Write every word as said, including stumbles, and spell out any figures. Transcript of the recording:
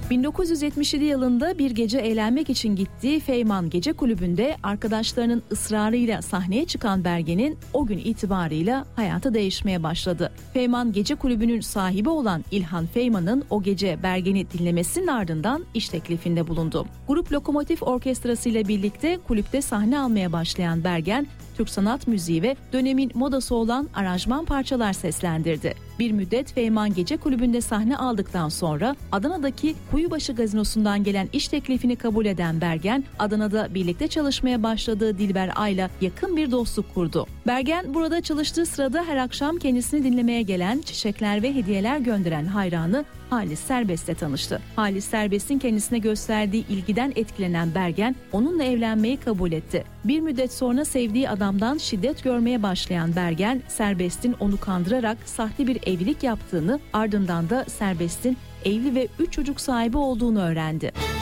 bin dokuz yüz yetmiş yedi yılında bir gece eğlenmek için gittiği Feyman Gece Kulübü'nde arkadaşlarının ısrarıyla sahneye çıkan Bergen'in o gün itibarıyla hayatı değişmeye başladı. Feyman Gece Kulübü'nün sahibi olan İlhan Feyman'ın o gece Bergen'i dinlemesinin ardından iş teklifinde bulundu. Grup Lokomotif Orkestrası ile birlikte kulüpte sahne almaya başlayan Bergen, Türk sanat müziği ve dönemin modası olan aranjman parçalar seslendirdi. Bir müddet Feyman Gece Kulübü'nde sahne aldıktan sonra Adana'daki Kuyubaşı Gazinosu'ndan gelen iş teklifini kabul eden Bergen, Adana'da birlikte çalışmaya başladığı Dilber Ay'la yakın bir dostluk kurdu. Bergen burada çalıştığı sırada her akşam kendisini dinlemeye gelen, çiçekler ve hediyeler gönderen hayranı Halis Serbest'le tanıştı. Halis Serbest'in kendisine gösterdiği ilgiden etkilenen Bergen onunla evlenmeyi kabul etti. Bir müddet sonra sevdiği adamdan şiddet görmeye başlayan Bergen, Serbest'in onu kandırarak sahte bir evlilik yaptığını, ardından da Serbest'in evli ve üç çocuk sahibi olduğunu öğrendi.